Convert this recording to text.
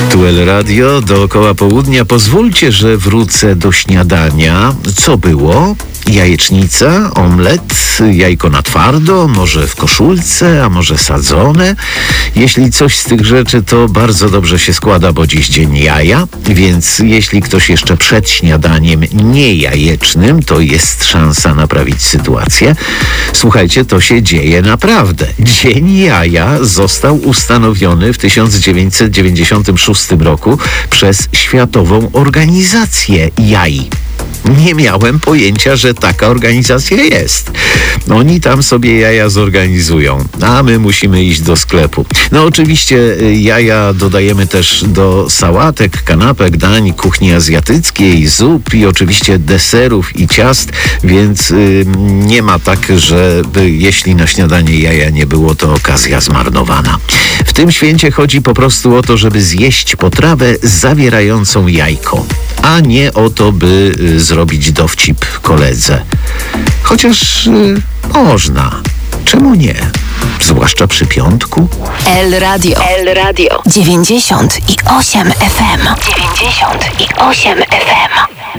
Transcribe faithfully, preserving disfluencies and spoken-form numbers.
Tu El Radio, dookoła południa. Pozwólcie, że wrócę do śniadania. Co było? Jajecznica, omlet, jajko na twardo, może w koszulce, a może sadzone. Jeśli coś z tych rzeczy, to bardzo dobrze się składa, bo dziś dzień jaja, więc jeśli ktoś jeszcze przed śniadaniem nie jajecznym, to jest szansa naprawić sytuację. Słuchajcie, to się dzieje naprawdę. Dzień jaja został ustanowiony w tysiąc dziewięćset dziewięćdziesiątym szóstym roku przez Światową Organizację Jaj. Nie miałem pojęcia, że taka organizacja jest. Oni tam sobie jaja zorganizują, a my musimy iść do sklepu. No oczywiście jaja dodajemy też do sałatek, kanapek, dań, kuchni azjatyckiej, zup i oczywiście deserów i ciast, więc yy, nie ma tak, że jeśli na śniadanie jaja nie było, to okazja zmarnowana. W tym święcie chodzi po prostu o to, żeby zjeść potrawę zawierającą jajko, a nie o to, by y, zrobić dowcip koledze. Chociaż y, można. Czemu nie? Zwłaszcza przy piątku. El Radio. El Radio. dziewięćdziesiąt i osiem F M. dziewięćdziesiąt i osiem F M.